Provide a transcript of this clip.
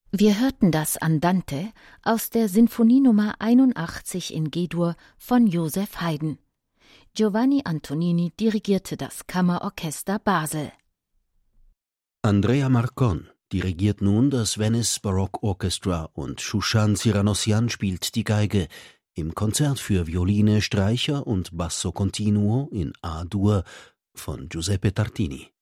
Wir hörten das Andante aus der Sinfonie Nummer 81 in G-Dur von Joseph Haydn. Giovanni Antonini dirigierte das Kammerorchester Basel. Andrea Marcon dirigiert nun das Venice Baroque Orchestra und Shushan Cyranosian spielt die Geige im Konzert für Violine, Streicher und Basso Continuo in A-Dur von Giuseppe Tartini.